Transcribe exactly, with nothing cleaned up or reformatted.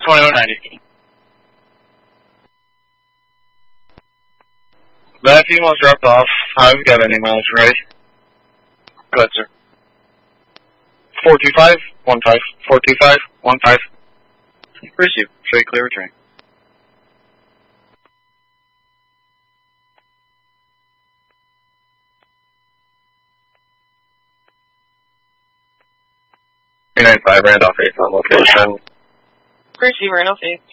twenty-one ninety. That email's dropped off. I've got any miles ready. Go ahead, sir. four two five, one five. four two five, one five. Receive. Show you clear return. three nine five, Randolph eight on location. Receive, Randolph eight.